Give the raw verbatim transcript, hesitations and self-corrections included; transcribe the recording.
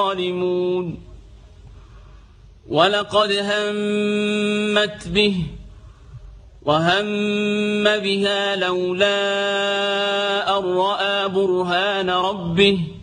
الظالمون ولقد همت به وهم بها لولا أن رأى برهان ربه